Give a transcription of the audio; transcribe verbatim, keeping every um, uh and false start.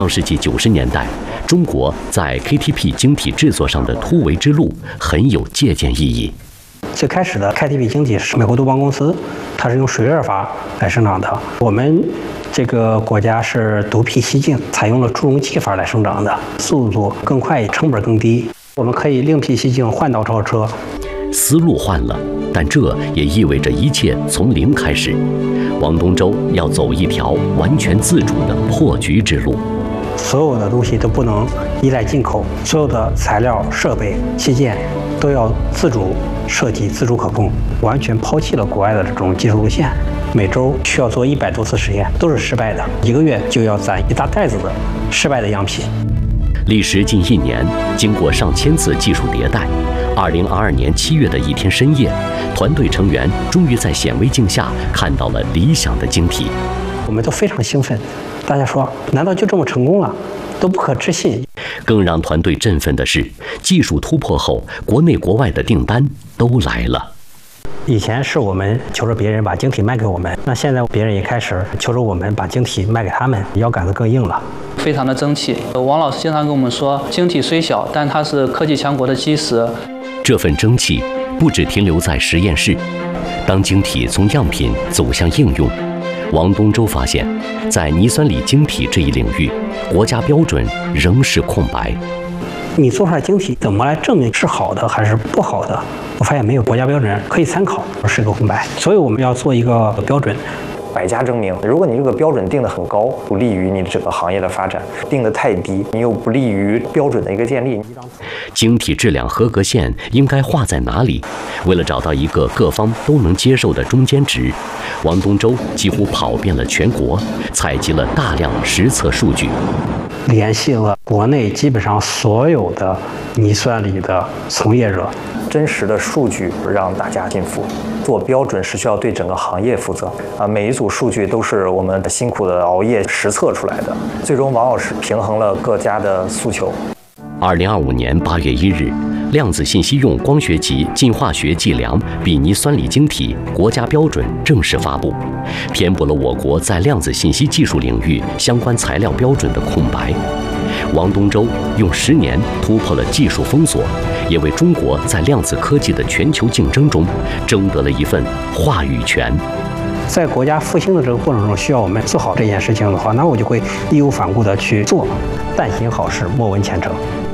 上世纪九十年代，中国在 K T P 晶体制作上的突围之路很有借鉴意义。 最开始的 K T P 晶体是美国杜邦公司，它是用水热法来生长的。我们这个国家是独辟蹊径，采用了助溶器法来生长的，速度更快，成本更低。我们可以另辟蹊径，换道超车。 思路换了，但这也意味着一切从零开始。王东周要走一条完全自主的破局之路。 所有的东西都不能依赖进口，所有的材料、设备、器件都要自主设计、自主可控，完全抛弃了国外的这种技术路线。每周需要做一百多次实验，都是失败的，一个月就要攒一大袋子的失败的样品。 历时近一年，经过上千次技术迭代，二零二二年七月的一天深夜，团队成员终于在显微镜下看到了理想的晶体。 我们都非常兴奋，大家说，难道就这么成功了？都不可置信。 更让团队振奋的是，技术突破后，国内国外的订单都来了。 以前是我们求着别人把晶体卖给我们，那现在别人也开始求着我们把晶体卖给他们，腰杆子更硬了。 非常的争气。王老师经常跟我们说，晶体虽小，但它是科技强国的基石。 这份争气不只停留在实验室，当晶体从样品走向应用，王东周发现，在泥酸锂晶体这一领域，国家标准仍是空白。 你做出来晶体怎么来证明是好的还是不好的？我发现没有国家标准可以参考，是个空白。所以我们要做一个标准。 百家争鸣，如果你这个标准定得很高，不利于你整个行业的发展；定得太低，你又不利于标准的一个建立。 晶体质量合格线应该画在哪里？为了找到一个各方都能接受的中间值，王东周几乎跑遍了全国，采集了大量实测数据， 联系了国内基本上所有的泥酸锂的从业者。 真实的数据让大家信服。做标准是需要对整个行业负责啊，每一组数据都是我们辛苦的熬夜实测出来的。最终，王老师平衡了各家的诉求。 二零二五年八月一日，量子信息用光学级进化学计量比泥酸锂晶体国家标准正式发布，填补了我国在量子信息技术领域相关材料标准的空白。王东周用十年突破了技术封锁，也为中国在量子科技的全球竞争中争得了一份话语权。 在国家复兴的这个过程中，需要我们做好这件事情的话，那我就会义无反顾地去做。但行好事，莫问前程。